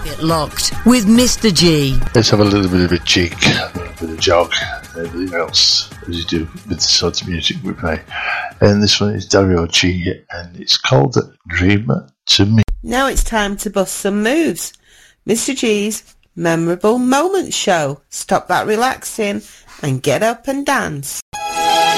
Get locked with Mr. G. Let's have a little bit of a jig, a little bit of jog, and everything else, as you do with the sort of music we play. And this one is Dario G, and it's called Dream to Me. Now it's time to bust some moves. Mr. G's Memorable Moments Show. Stop that relaxing and get up and dance.